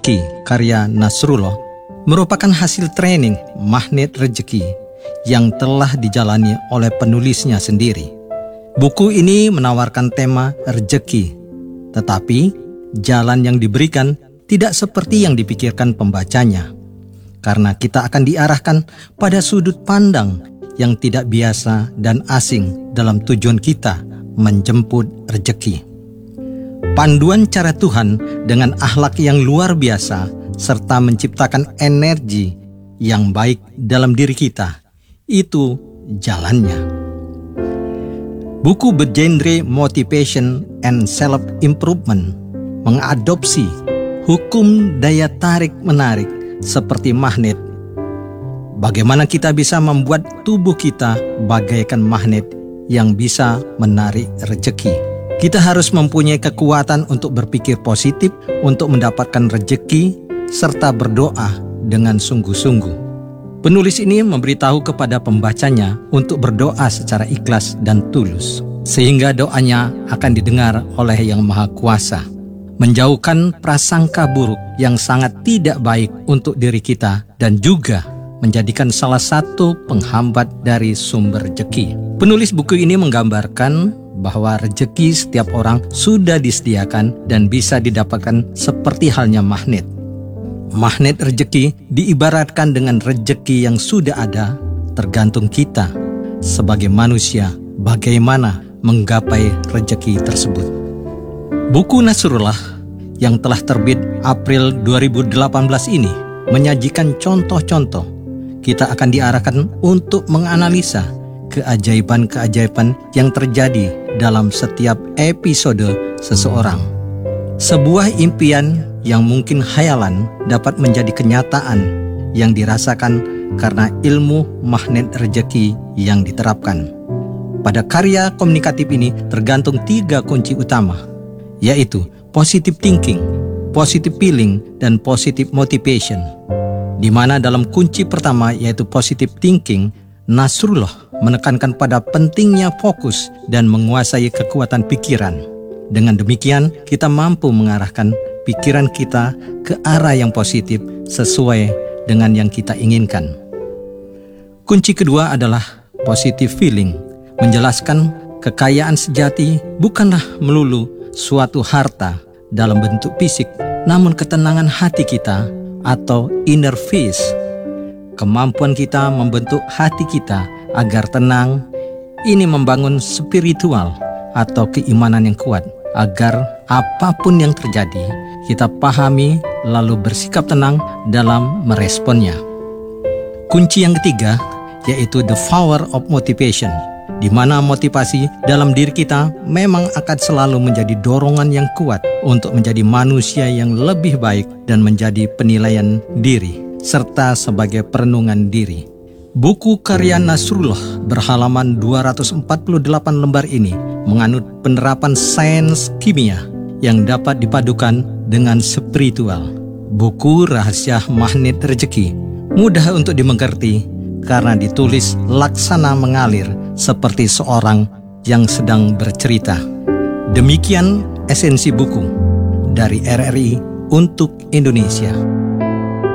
Rejeki karya Nasrullah merupakan hasil training magnet rejeki yang telah dijalani oleh penulisnya sendiri. Buku ini menawarkan tema rejeki, tetapi jalan yang diberikan tidak seperti yang dipikirkan pembacanya, karena kita akan diarahkan pada sudut pandang yang tidak biasa dan asing dalam tujuan kita menjemput rejeki. Panduan cara Tuhan dengan akhlak yang luar biasa serta menciptakan energi yang baik dalam diri kita, itu jalannya. Buku bergenre motivation and self-improvement mengadopsi hukum daya tarik-menarik seperti magnet. Bagaimana kita bisa membuat tubuh kita bagaikan magnet yang bisa menarik rejeki. Kita harus mempunyai kekuatan untuk berpikir positif, untuk mendapatkan rejeki, serta berdoa dengan sungguh-sungguh. Penulis ini memberitahu kepada pembacanya untuk berdoa secara ikhlas dan tulus, sehingga doanya akan didengar oleh Yang Maha Kuasa. Menjauhkan prasangka buruk yang sangat tidak baik untuk diri kita dan juga menjadikan salah satu penghambat dari sumber rejeki. Penulis buku ini menggambarkan bahwa rejeki setiap orang sudah disediakan dan bisa didapatkan seperti halnya magnet. Magnet rejeki diibaratkan dengan rejeki yang sudah ada, tergantung kita sebagai manusia bagaimana menggapai rejeki tersebut. Buku Nasrullah yang telah terbit April 2018 ini menyajikan contoh-contoh. Kita akan diarahkan untuk menganalisa keajaiban-keajaiban yang terjadi dalam setiap episode seseorang. Sebuah impian yang mungkin khayalan dapat menjadi kenyataan yang dirasakan karena ilmu magnet rejeki yang diterapkan. Pada karya komunikatif ini tergantung 3 kunci utama, yaitu positive thinking, positive feeling, dan positive motivation. Di mana dalam kunci pertama yaitu positive thinking, Nasrullah menekankan pada pentingnya fokus dan menguasai kekuatan pikiran. Dengan demikian, kita mampu mengarahkan pikiran kita ke arah yang positif sesuai dengan yang kita inginkan. Kunci kedua adalah positive feeling, menjelaskan kekayaan sejati bukanlah melulu suatu harta dalam bentuk fisik, namun ketenangan hati kita atau inner peace. Kemampuan kita membentuk hati kita agar tenang, ini membangun spiritual atau keimanan yang kuat, agar apapun yang terjadi, kita pahami lalu bersikap tenang dalam meresponnya. Kunci yang ketiga, yaitu the power of motivation, di mana motivasi dalam diri kita memang akan selalu menjadi dorongan yang kuat untuk menjadi manusia yang lebih baik dan menjadi penilaian diri, serta sebagai perenungan diri. Buku karya Nasrullah berhalaman 248 lembar ini menganut penerapan sains kimia yang dapat dipadukan dengan spiritual. Buku Rahasia Magnet Rejeki mudah untuk dimengerti karena ditulis laksana mengalir seperti seorang yang sedang bercerita. Demikian esensi buku dari RRI untuk Indonesia.